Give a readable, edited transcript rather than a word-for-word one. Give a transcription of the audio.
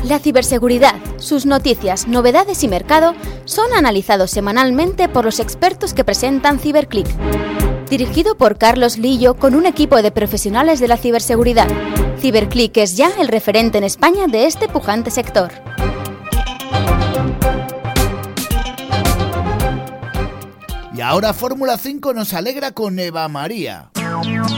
La ciberseguridad, sus noticias, novedades y mercado son analizados semanalmente por los expertos que presentan CiberClick. Dirigido por Carlos Lillo con un equipo de profesionales de la ciberseguridad, CiberClick es ya el referente en España de este pujante sector. Y ahora Fórmula 5 nos alegra con Eva María.